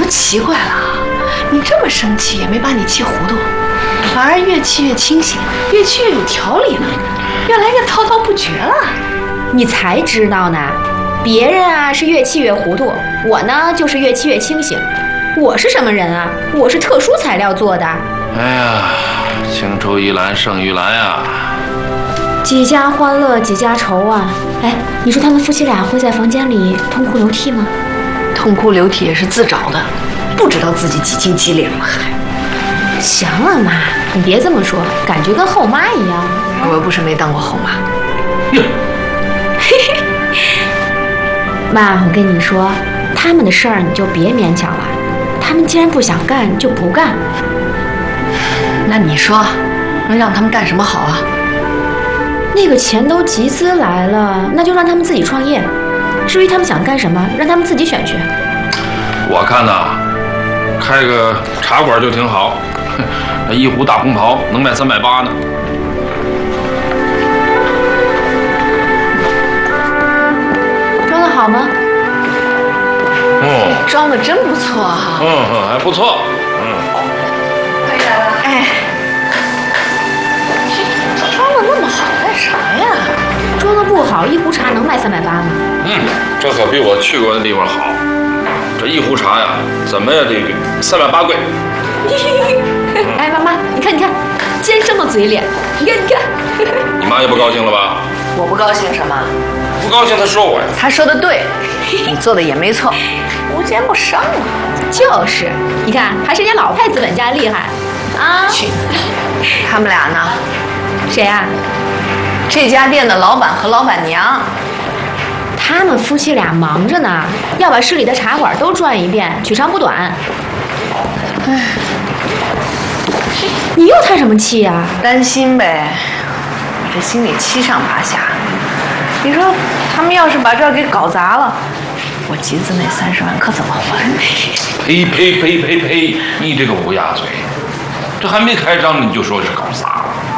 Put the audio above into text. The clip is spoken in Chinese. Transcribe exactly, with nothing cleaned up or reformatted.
奇怪了，你这么生气也没把你气糊涂，反而越气越清醒，越气越有条理呢，越来越滔滔不绝了。 你才知道呢，别人啊是越气越糊涂，我呢就是越气越清醒。我是什么人啊？我是特殊材料做的。 哎呀，情出于蓝胜于蓝呀！ 几家欢乐几家愁啊！哎，你说他们夫妻俩会在房间里痛哭流涕吗？ 痛哭流涕也是自找的，不知道自己几斤几两了还。 行了妈，你别这么说，感觉跟后妈一样。 我又不是没当过后妈。 哟， 妈，我跟你说，他们的事儿你就别勉强了，他们既然不想干就不干。 那你说，能让他们干什么好啊？ 那个钱都集资来了，那就让他们自己创业。至于他们想干什么，让他们自己选去。 我看呐，开个茶馆就挺好，那一壶大红袍能卖三百八呢。 装得好吗？ 嗯， 装的真不错哈。 嗯嗯，还不错。嗯， 可以来了。哎，装的那么好干啥呀？ 装得不好，一壶茶能卖三百八吗？ 嗯，这可比我去过的地方好。这一壶茶呀，怎么也得三百八贵。 哎，妈妈，你看，你看，尖生的嘴脸，你看，你看。 你妈也不高兴了吧？ 我不高兴什么？ 不高兴她说我呀。 她说的对，你做的也没错，无奸不商啊。 就是，你看，还是人家老派资本家厉害啊。 去，他们俩呢？ 谁啊？ 这家店的老板和老板娘。 他们夫妻俩忙着呢，要把市里的茶馆都转一遍，取长补短。唉，你又叹什么气呀？ 担心呗，我这心里七上八下。你说他们要是把这儿给搞砸了，我集资那三十万可怎么还？ 呸呸呸呸呸！你这个乌鸦嘴，这还没开张你就说是搞砸了。